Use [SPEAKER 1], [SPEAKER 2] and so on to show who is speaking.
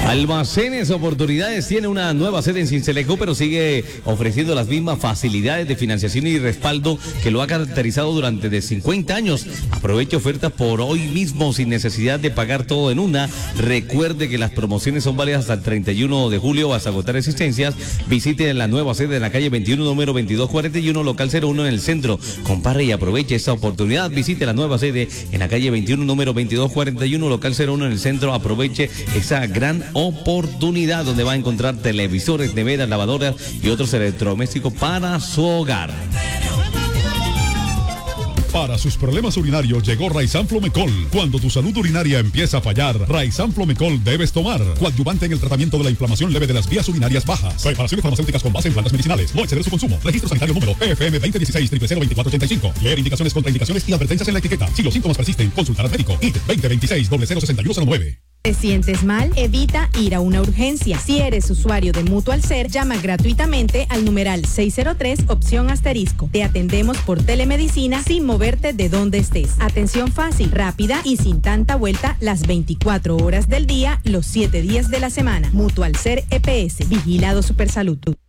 [SPEAKER 1] Almacenes Oportunidades tiene una nueva sede en Sincelejo, pero sigue ofreciendo las mismas facilidades de financiación y respaldo que lo ha caracterizado durante de 50 años. Aproveche ofertas por hoy mismo sin necesidad de pagar todo en una. Recuerde que las promociones son válidas hasta el 31 de julio hasta agotar existencias. Visite la nueva sede en la calle 21, número 2241, local 01 en el centro. Compare y aproveche esta oportunidad. Visite la nueva sede en la calle 21, número 2241, local 01 en el centro. Aproveche esa gran oportunidad donde va a encontrar televisores, neveras, lavadoras y otros electrodomésticos para su hogar.
[SPEAKER 2] Para sus problemas urinarios llegó Raizan Flomecol. Cuando tu salud urinaria empieza a fallar, Raizan Flomecol debes tomar. Coadyuvante en el tratamiento de la inflamación leve de las vías urinarias bajas. Preparaciones farmacéuticas con base en plantas medicinales. No exceder su consumo. Registro sanitario número PFM 2016-002485. Leer indicaciones, contraindicaciones y advertencias en la etiqueta. Si los síntomas persisten, consultar al médico. IT 2026-006109.
[SPEAKER 3] ¿Te sientes mal? Evita ir a una urgencia. Si eres usuario de Mutual Ser, llama gratuitamente al numeral 603 opción asterisco. Te atendemos por telemedicina sin moverte de donde estés. Atención fácil, rápida y sin tanta vuelta las 24 horas del día, los 7 días de la semana. Mutual Ser EPS. Vigilado Supersalud.